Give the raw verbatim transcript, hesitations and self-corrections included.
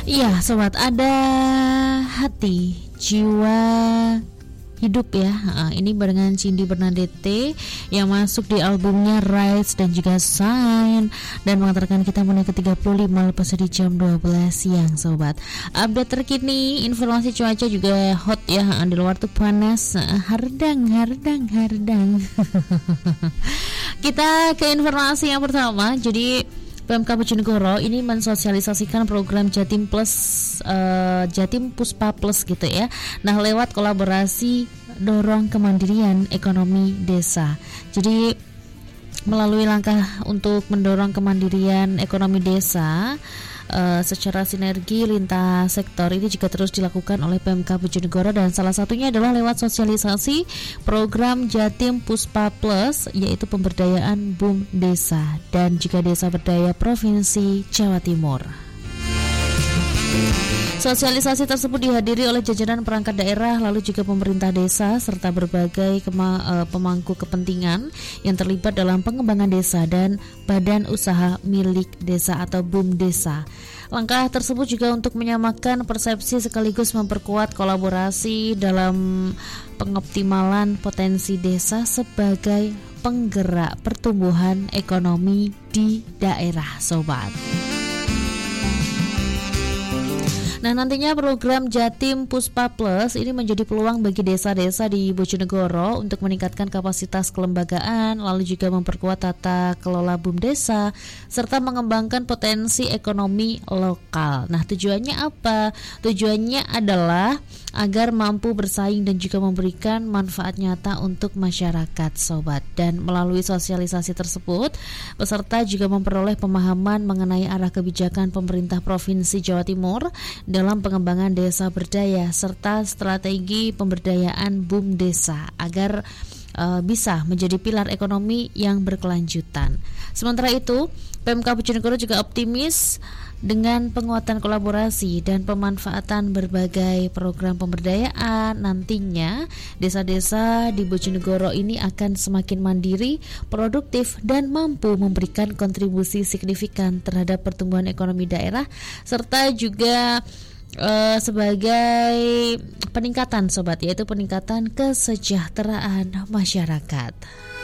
Iya sobat, ada hati jiwa hidup ya. Nah, ini barengan Cindy Bernadette yang masuk di albumnya Rise dan juga Shine dan mengantarkan kita menit ke tiga puluh lima lepas di jam dua belas siang sobat. Update terkini informasi cuaca juga hot ya. Di luar tuh panas, hardang hardang hardang. Kita ke informasi yang pertama. Jadi P M K Bojonegoro ini mensosialisasikan program Jatim Plus, uh, Jatim Puspa Plus gitu ya. Nah, lewat kolaborasi dorong kemandirian ekonomi desa. Jadi melalui langkah untuk mendorong kemandirian ekonomi desa uh, secara sinergi lintas sektor ini juga terus dilakukan oleh P M K Bojonegoro, dan salah satunya adalah lewat sosialisasi program Jatim Puspa Plus, yaitu pemberdayaan boom desa dan juga desa berdaya Provinsi Jawa Timur. Sosialisasi tersebut dihadiri oleh jajaran perangkat daerah, lalu juga pemerintah desa serta berbagai kema, uh, pemangku kepentingan yang terlibat dalam pengembangan desa dan badan usaha milik desa atau boom desa. Langkah tersebut juga untuk menyamakan persepsi sekaligus memperkuat kolaborasi dalam pengoptimalan potensi desa sebagai penggerak pertumbuhan ekonomi di daerah sobat. Nah, nantinya program Jatim Puspa Plus ini menjadi peluang bagi desa-desa di Bojonegoro untuk meningkatkan kapasitas kelembagaan, lalu juga memperkuat tata kelola boom desa, serta mengembangkan potensi ekonomi lokal. Nah, tujuannya apa? Tujuannya adalah agar mampu bersaing dan juga memberikan manfaat nyata untuk masyarakat sobat. Dan melalui sosialisasi tersebut, peserta juga memperoleh pemahaman mengenai arah kebijakan pemerintah Provinsi Jawa Timur dalam pengembangan desa berdaya serta strategi pemberdayaan boom desa agar uh, bisa menjadi pilar ekonomi yang berkelanjutan. Sementara itu, P M K Bojonegoro juga optimis dengan penguatan kolaborasi dan pemanfaatan berbagai program pemberdayaan, nantinya desa-desa di Bojonegoro ini akan semakin mandiri, produktif, dan mampu memberikan kontribusi signifikan terhadap pertumbuhan ekonomi daerah serta juga uh, sebagai peningkatan sobat, yaitu peningkatan kesejahteraan masyarakat.